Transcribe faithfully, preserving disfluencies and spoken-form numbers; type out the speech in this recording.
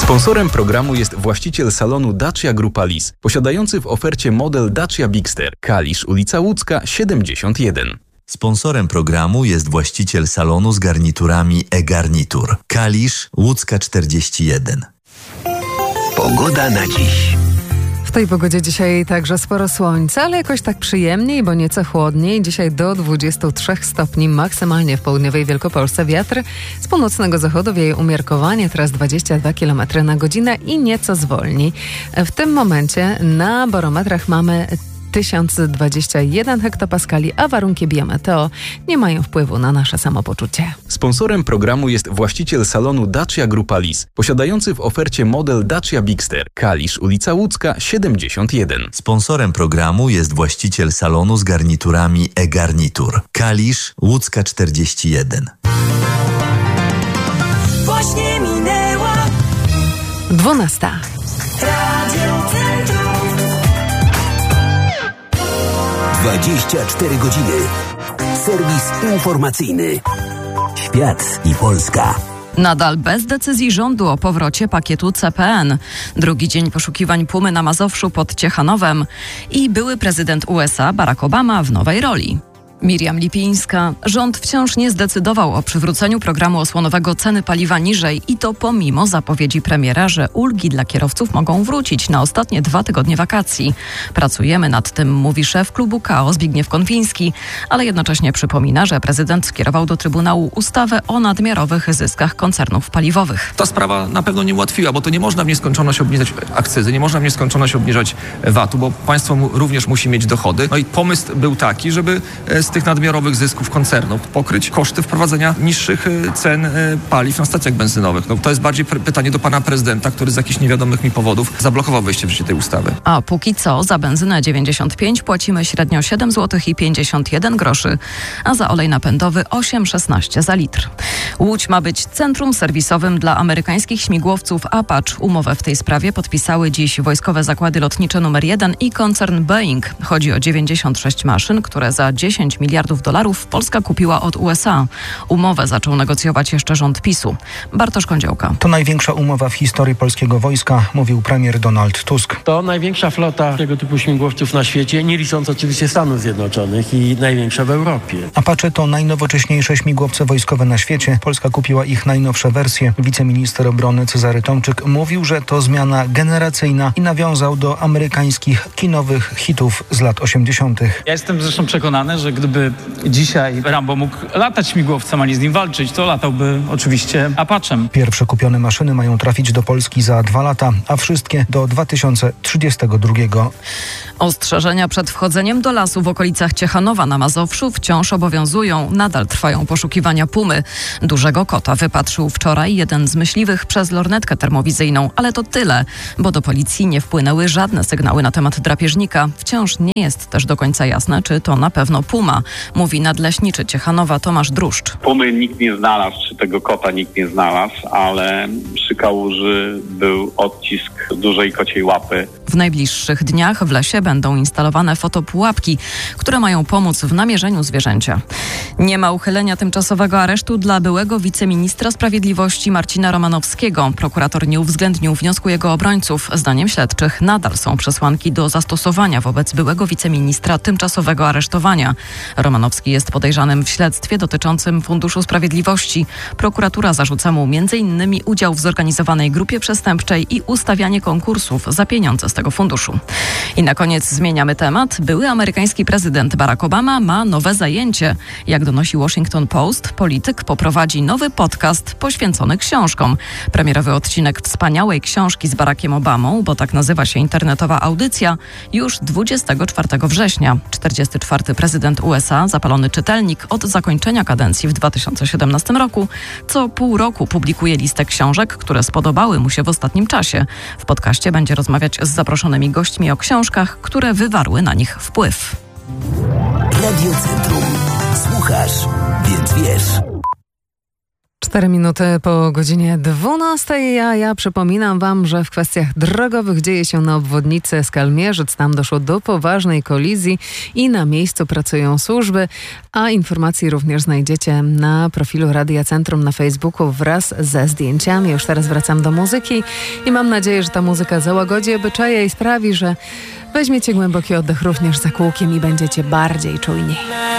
Sponsorem programu jest właściciel salonu Dacia Grupa Lis, posiadający w ofercie model Dacia Bigster, Kalisz, ulica Łódzka, siedemdziesiąt jeden. Sponsorem programu jest właściciel salonu z garniturami e-garnitur, Kalisz, Łódzka czterdzieści jeden. Pogoda na dziś. W tej pogodzie dzisiaj także sporo słońca, ale jakoś tak przyjemniej, bo nieco chłodniej. Dzisiaj do dwudziestu trzech stopni maksymalnie w południowej Wielkopolsce. Wiatr z północnego zachodu wieje umiarkowanie, teraz dwadzieścia dwa kilometry na godzinę i nieco zwolni. W tym momencie na barometrach mamy tysiąc dwadzieścia jeden hektopaskali, a warunki biometeo nie mają wpływu na nasze samopoczucie. Sponsorem programu jest właściciel salonu Dacia Grupa Lis, posiadający w ofercie model Dacia Bigster, Kalisz, ulica Łódzka, siedemdziesiąt jeden. Sponsorem programu jest właściciel salonu z garniturami e-garnitur, Kalisz, Łódzka czterdzieści jeden. Właśnie minęła dwunasta. Radio Centrum. dwadzieścia cztery godziny. Serwis informacyjny. Świat i Polska. Nadal bez decyzji rządu o powrocie pakietu C P N. Drugi dzień poszukiwań Pumy na Mazowszu pod Ciechanowem i były prezydent U S A Barack Obama w nowej roli. Miriam Lipińska. Rząd wciąż nie zdecydował o przywróceniu programu osłonowego ceny paliwa niżej i to pomimo zapowiedzi premiera, że ulgi dla kierowców mogą wrócić na ostatnie dwa tygodnie wakacji. Pracujemy nad tym, mówi szef klubu K O Zbigniew Konwiński, ale jednocześnie przypomina, że prezydent skierował do Trybunału ustawę o nadmiarowych zyskach koncernów paliwowych. Ta sprawa na pewno nie ułatwiła, bo to nie można w nieskończoność obniżać akcyzy, nie można w nieskończoność obniżać V A T-u, bo państwo mu również musi mieć dochody. No i pomysł był taki, żeby z tych nadmiarowych zysków koncernów pokryć koszty wprowadzenia niższych cen paliw na stacjach benzynowych. No, to jest bardziej pr- pytanie do pana prezydenta, który z jakichś niewiadomych mi powodów zablokował wejście w życie tej ustawy. A póki co za benzynę dziewięćdziesiąt pięć płacimy średnio siedem złotych i pięćdziesiąt jeden groszy, a za olej napędowy osiem szesnaście za litr. Łódź ma być centrum serwisowym dla amerykańskich śmigłowców Apache. Umowę w tej sprawie podpisały dziś wojskowe zakłady lotnicze numer jeden i koncern Boeing. Chodzi o dziewięćdziesiąt sześć maszyn, które za dziesięć miliardów dolarów Polska kupiła od U S A. Umowę zaczął negocjować jeszcze rząd PiSu. Bartosz Kądziołka. To największa umowa w historii polskiego wojska, mówił premier Donald Tusk. To największa flota tego typu śmigłowców na świecie, nie licząc oczywiście Stanów Zjednoczonych, i największa w Europie. Apache to najnowocześniejsze śmigłowce wojskowe na świecie. Polska kupiła ich najnowsze wersje. Wiceminister obrony Cezary Tomczyk mówił, że to zmiana generacyjna i nawiązał do amerykańskich kinowych hitów z lat osiemdziesiątych. Ja jestem zresztą przekonany, że gdyby dzisiaj Rambo mógł latać śmigłowcem, a nie z nim walczyć, to latałby oczywiście Apachem. Pierwsze kupione maszyny mają trafić do Polski za dwa lata, a wszystkie do dwa tysiące trzydziestego drugiego. Ostrzeżenia przed wchodzeniem do lasu w okolicach Ciechanowa na Mazowszu wciąż obowiązują. Nadal trwają poszukiwania pumy. Dużego kota wypatrzył wczoraj jeden z myśliwych przez lornetkę termowizyjną, ale to tyle, bo do policji nie wpłynęły żadne sygnały na temat drapieżnika. Wciąż nie jest też do końca jasne, czy to na pewno puma, mówi nadleśniczy Ciechanowa Tomasz Druszcz. Pumy nikt nie znalazł, czy tego kota nikt nie znalazł, ale przy kałuży był odcisk dużej kociej łapy. W najbliższych dniach w lesie będą instalowane fotopułapki, które mają pomóc w namierzeniu zwierzęcia. Nie ma uchylenia tymczasowego aresztu dla byłego wiceministra sprawiedliwości Marcina Romanowskiego. Prokurator nie uwzględnił wniosku jego obrońców. Zdaniem śledczych nadal są przesłanki do zastosowania wobec byłego wiceministra tymczasowego aresztowania. Romanowski jest podejrzanym w śledztwie dotyczącym Funduszu Sprawiedliwości. Prokuratura zarzuca mu między innymi udział w zorganizowanej grupie przestępczej i ustawianie konkursów za pieniądze z tego funduszu. I na koniec zmieniamy temat. Były amerykański prezydent Barack Obama ma nowe zajęcie. Jak donosi Washington Post, polityk poprowadzi nowy podcast poświęcony książkom. Premierowy odcinek Wspaniałej książki z Barackiem Obamą, bo tak nazywa się internetowa audycja, już dwudziestego czwartego września. czterdziesty czwarty prezydent U S A, zapalony czytelnik od zakończenia kadencji w dwa tysiące siedemnastym roku, co pół roku publikuje listę książek, które spodobały mu się w ostatnim czasie. W podcaście będzie rozmawiać z zaproszonymi gośćmi o książkach, które wywarły na nich wpływ. Radio Centrum. Słuchasz, więc wiesz. Cztery minuty po godzinie dwunastej, a ja przypominam wam, że w kwestiach drogowych dzieje się na obwodnicy Skalmierzyc. Tam doszło do poważnej kolizji i na miejscu pracują służby, a informacje również znajdziecie na profilu Radia Centrum na Facebooku wraz ze zdjęciami. Już teraz wracam do muzyki i mam nadzieję, że ta muzyka załagodzi obyczaje i sprawi, że weźmiecie głęboki oddech również za kółkiem i będziecie bardziej czujni.